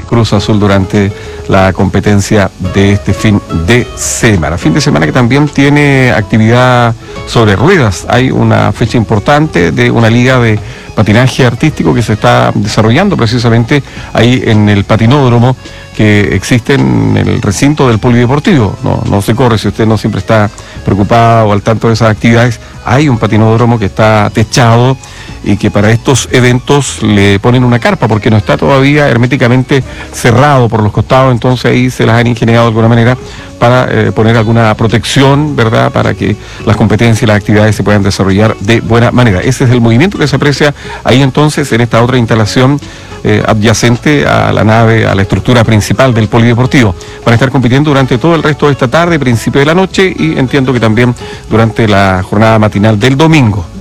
de Cruz Azul durante la competencia de este fin de semana. Fin de semana que también tiene actividad sobre ruedas. Hay una fecha importante de una liga de patinaje artístico que se está desarrollando precisamente ahí en el patinódromo que existe en el recinto del polideportivo. No se corre si usted no siempre está preocupado o al tanto de esas actividades. Hay un patinódromo que está techado y que para estos eventos le ponen una carpa porque no está todavía herméticamente cerrado por los costados, entonces ahí se las han ingeniado de alguna manera para poner alguna protección, ¿verdad?, para que las competencias y las actividades se puedan desarrollar de buena manera. Ese es el movimiento que se aprecia ahí entonces en esta otra instalación adyacente a la nave, a la estructura principal del polideportivo. Van a estar compitiendo durante todo el resto de esta tarde, principio de la noche y entiendo que también durante la jornada matinal del domingo.